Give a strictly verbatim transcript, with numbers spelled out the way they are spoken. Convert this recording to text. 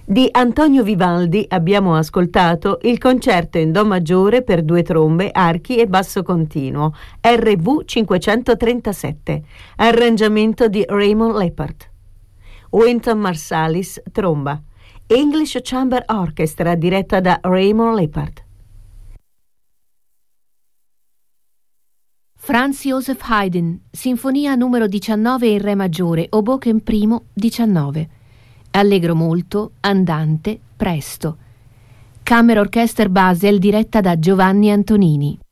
Di Antonio Vivaldi abbiamo ascoltato il concerto in Do maggiore per due trombe, archi e basso continuo, R V cinquecentotrentasette, arrangiamento di Raymond Leppard. Wynton Marsalis, tromba. English Chamber Orchestra diretta da Raymond Leppard. Franz Joseph Haydn, Sinfonia numero diciannove in Re maggiore, Hoboken primo, diciannove. Allegro molto, andante, presto. Kammerorchester Basel diretta da Giovanni Antonini.